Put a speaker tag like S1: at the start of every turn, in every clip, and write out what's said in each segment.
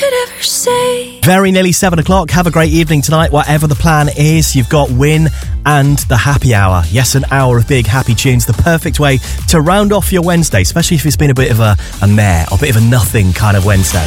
S1: could ever say.
S2: Very nearly 7 o'clock. Have a great evening tonight, whatever the plan is. You've got Win and the Happy Hour. Yes, an hour of big happy tunes. The perfect way to round off your Wednesday, especially if it's been a bit of a meh or a bit of a nothing kind of Wednesday.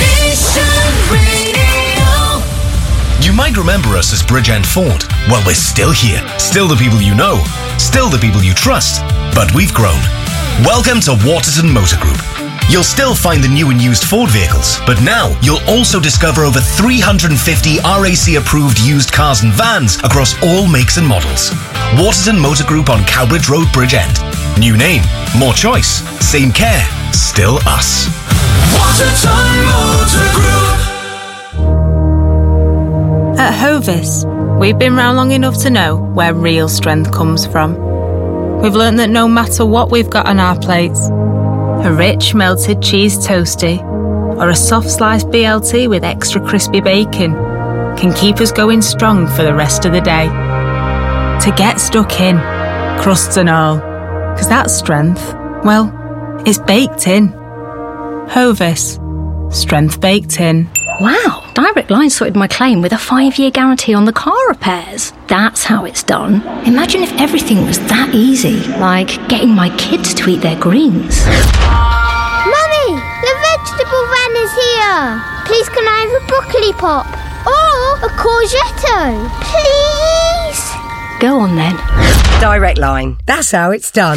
S3: You might remember us as Bridgend Ford. Well, we're still here. Still the people you know. Still the people you trust. But we've grown. Welcome to Waterton Motor Group. You'll still find the new and used Ford vehicles, but now you'll also discover over 350 RAC-approved used cars and vans across all makes and models. Waterton Motor Group on Cowbridge Road, Bridgend. New name, more choice, same care, still us.
S1: Waterton Motor Group.
S4: At Hovis, we've been round long enough to know where real strength comes from. We've learnt that no matter what we've got on our plates, a rich melted cheese toasty or a soft sliced BLT with extra crispy bacon can keep us going strong for the rest of the day. To get stuck in, crusts and all, because that strength, well, it's baked in. Hovis, strength baked in.
S5: Wow, Direct Line sorted my claim with a 5-year guarantee on the car repairs. That's how it's done. Imagine if everything was that easy, like getting my kids to eat their greens.
S6: Mummy, the vegetable van is here. Please can I have a broccoli pop? Or a courgette? Please?
S5: Go on then.
S7: Direct Line, that's how it's done.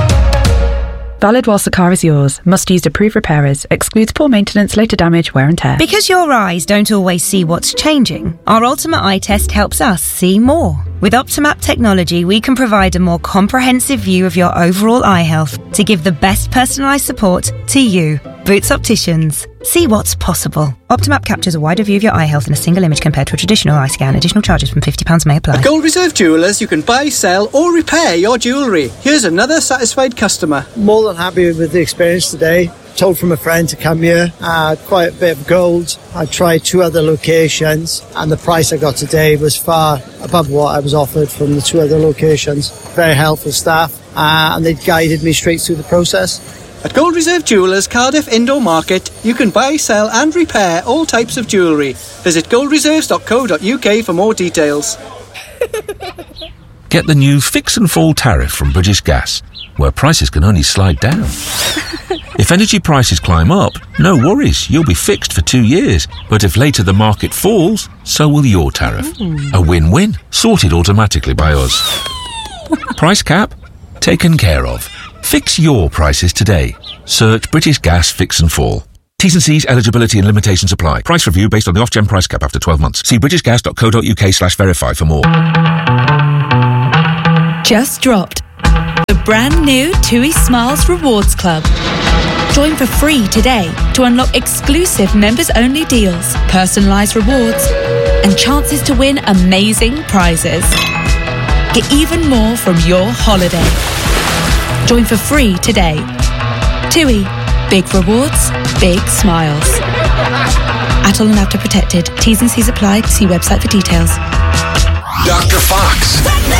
S8: Valid whilst the car is yours. Must use approved repairers. Excludes poor maintenance, later damage, wear and tear.
S9: Because your eyes don't always see what's changing, our Ultimate Eye Test helps us see more. With Optimap technology, we can provide a more comprehensive view of your overall eye health to give the best personalised support to you. Boots Opticians. See what's possible. Optimap captures a wider view of your eye health in a single image compared to a traditional eye scan. Additional charges from £50 may apply.
S10: At Gold Reserve Jewellers, you can buy, sell or repair your jewellery. Here's another satisfied customer.
S11: More than happy with the experience today. Told from a friend to come here. Quite a bit of gold. I tried 2 other locations and the price I got today was far above what I was offered from the 2 other locations. Very helpful staff and they guided me straight through the process.
S10: At Gold Reserve Jewellers, Cardiff Indoor Market, you can buy, sell and repair all types of jewellery. Visit goldreserves.co.uk for more details.
S12: Get the new Fix and Fall tariff from British Gas, where prices can only slide down. If energy prices climb up, no worries, you'll be fixed for 2 years. But if later the market falls, so will your tariff. A win-win, sorted automatically by us. Price cap? Taken care of. Fix your prices today. Search British Gas Fix and Fall. T's and C's, eligibility and limitations apply. Price review based on the Ofgem price cap after 12 months. See britishgas.co.uk/verify for more.
S13: Just dropped. The brand new TUI Smiles Rewards Club. Join for free today to unlock exclusive members-only deals, personalised rewards, and chances to win amazing prizes. Get even more from your holiday. Join for free today. TUI. Big rewards, big smiles. Atoll and Apta protected. T's and C's apply. See website for details.
S3: Dr. Fox.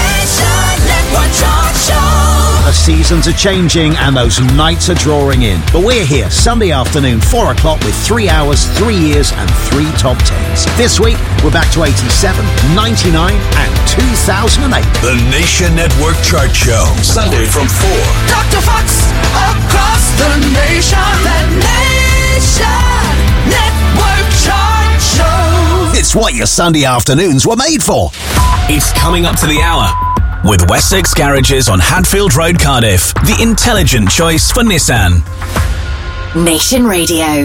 S14: The seasons are changing and those nights are drawing in. But we're here Sunday afternoon, 4 o'clock with 3 hours, 3 years and 3 top 10s. This week, we're back to 87, 99 and 2008.
S3: The Nation Network Chart Show. Sunday from 4.
S1: Dr. Fox across the nation. The Nation Network Chart Show.
S14: It's what your Sunday afternoons were made for.
S15: It's coming up to the hour. With Wessex Garages on Hadfield Road, Cardiff. The intelligent choice for Nissan.
S16: Nation Radio.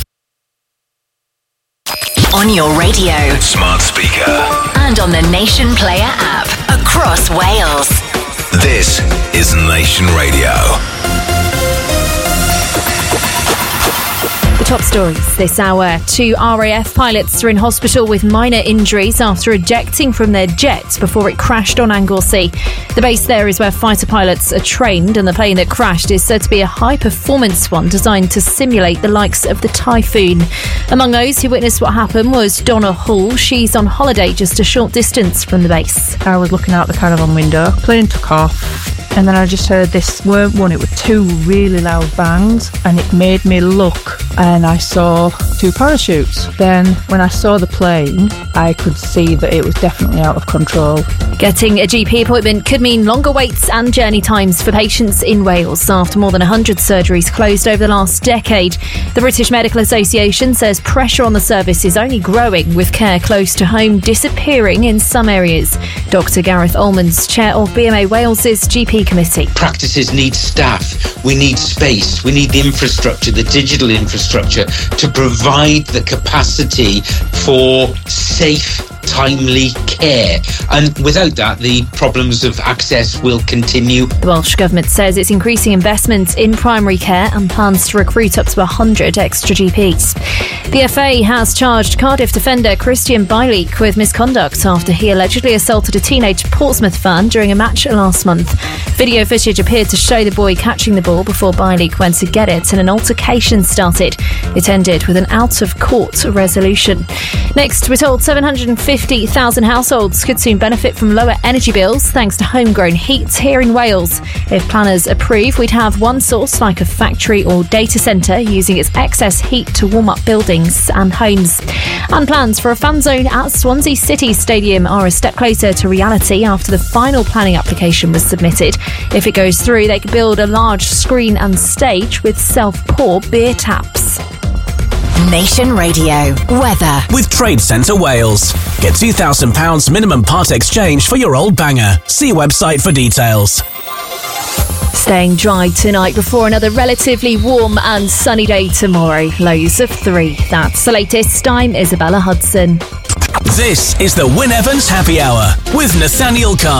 S16: On your radio.
S3: Smart speaker.
S16: And on the Nation Player app. Across Wales.
S3: This is Nation Radio.
S17: The top stories this hour. 2 RAF pilots are in hospital with minor injuries after ejecting from their jet before it crashed on Anglesey. The base there is where fighter pilots are trained, and the plane that crashed is said to be a high-performance one designed to simulate the likes of the Typhoon. Among those who witnessed what happened was Donna Hall. She's on holiday just a short distance from the base.
S18: I was looking out the caravan window. Plane took off. and then I just heard this weren't one, it were two really loud bangs, and it made me look, and I saw two parachutes. Then when I saw the plane, I could see that it was definitely out of control.
S17: Getting a GP appointment could mean longer waits and journey times for patients in Wales after more than 100 surgeries closed over the last decade. The British Medical Association says pressure on the service is only growing, with care close to home disappearing in some areas. Dr Gareth Allmans, chair of BMA Wales's GP committee.
S19: Practices need staff, we need space, we need the infrastructure, the digital infrastructure to provide the capacity for safe, timely care, and without that the problems of access will continue.
S17: The Welsh Government says it's increasing investment in primary care and plans to recruit up to 100 extra GPs. The FA has charged Cardiff defender Christian Bielik with misconduct after he allegedly assaulted a teenage Portsmouth fan during a match last month. Video footage appeared to show the boy catching the ball before Bielik went to get it and an altercation started. It ended with an out-of-court resolution. Next, we're told 750,000 households could soon benefit from lower energy bills thanks to homegrown heat here in Wales. If planners approve, we'd have one source like a factory or data centre using its excess heat to warm up buildings and homes. And plans for a fan zone at Swansea City Stadium are a step closer to reality after the final planning application was submitted. If it goes through, they could build a large screen and stage with self-pour beer taps.
S16: Nation Radio weather
S15: with Trade Centre Wales. Get £2,000 minimum part exchange for your old banger. See website for details.
S17: Staying dry tonight before another relatively warm and sunny day tomorrow. Lows of 3. That's the latest. I'm Isabella Hudson.
S15: This is the Wyn Evans Happy Hour with Nathaniel Carr.